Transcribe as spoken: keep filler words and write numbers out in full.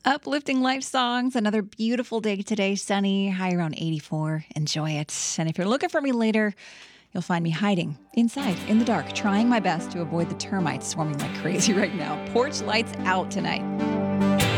Uplifting life songs. Another beautiful day today. Sunny, high around eighty-four. Enjoy it. And if you're looking for me later, you'll find me hiding inside in the dark, trying my best to avoid the termites swarming like crazy right now. Porch lights out tonight.